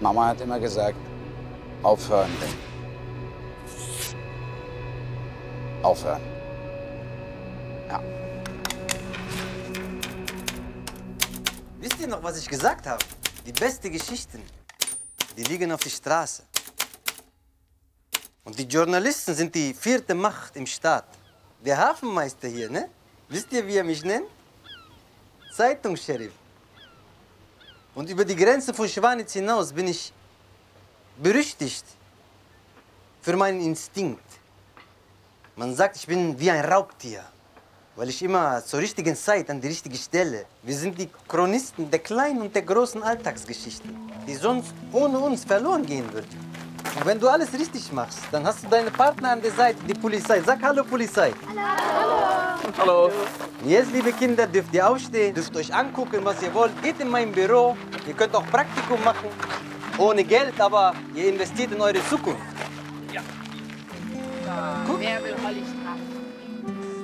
Mama hat immer gesagt, aufhören, denken. Aufhören. Ja. Wisst ihr noch, was ich gesagt habe? Die besten Geschichten, die liegen auf der Straße. Und die Journalisten sind die vierte Macht im Staat. Der Hafenmeister hier, ne? Wisst ihr, wie er mich nennt? Zeitungssheriff. Und über die Grenze von Schwanitz hinaus bin ich berüchtigt für meinen Instinkt. Man sagt, ich bin wie ein Raubtier, weil ich immer zur richtigen Zeit an die richtige Stelle. Wir sind die Chronisten der kleinen und der großen Alltagsgeschichten, die sonst ohne uns verloren gehen würden. Und wenn du alles richtig machst, dann hast du deine Partner an der Seite, die Polizei. Sag Hallo, Polizei. Hallo. Hallo. Jetzt, liebe Kinder, dürft ihr aufstehen, dürft euch angucken, was ihr wollt. Geht in mein Büro. Ihr könnt auch Praktikum machen. Ohne Geld, aber ihr investiert in eure Zukunft. Ja. Guck. Wer will Holly strafen?